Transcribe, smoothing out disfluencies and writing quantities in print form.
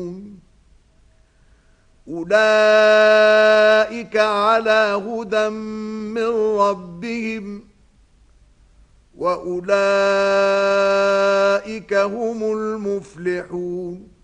أولئك على هدى من ربهم وأولئك هم المفلحون.